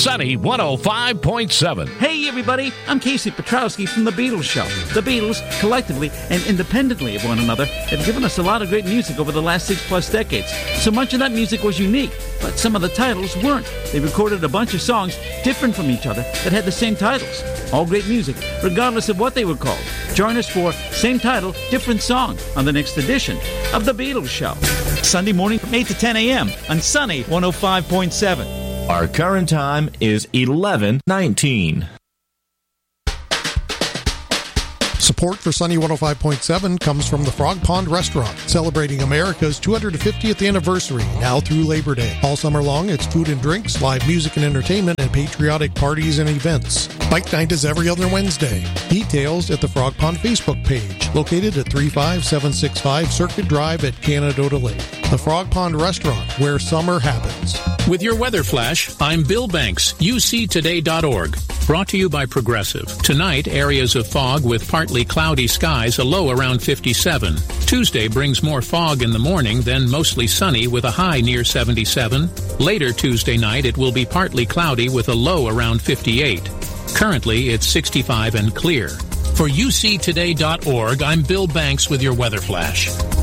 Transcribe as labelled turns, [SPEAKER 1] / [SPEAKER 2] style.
[SPEAKER 1] Sunny 105.7.
[SPEAKER 2] Hey everybody, I'm Casey Petrowski from The Beatles Show. The Beatles, collectively and independently of one another, have given us a lot of great music over the last 6+ decades. So much of that music was unique, but some of the titles weren't. They recorded a bunch of songs different from each other that had the same titles. All great music, regardless of what they were called. Join us for Same Title, Different Song on the next edition of The Beatles Show. Sunday morning from 8 to 10 a.m. on Sunny 105.7.
[SPEAKER 3] Our current time is 11:19.
[SPEAKER 4] Support for Sunny 105.7 comes from the Frog Pond Restaurant, celebrating America's 250th anniversary now through Labor Day. All summer long, it's food and drinks, live music and entertainment, and patriotic parties and events. Bike night is every other Wednesday. Details at the Frog Pond Facebook page, located at 35765 Circuit Drive at Canada Lake. The Frog Pond Restaurant, where summer happens.
[SPEAKER 5] With your weather flash, I'm Bill Banks, uctoday.org. Brought to you by Progressive. Tonight, areas of fog with partly cloudy skies, a low around 57. Tuesday brings more fog in the morning, then mostly sunny with a high near 77. Later Tuesday night, it will be partly cloudy with a low around 58. Currently, it's 65 and clear. For uctoday.org, I'm Bill Banks with your weather flash.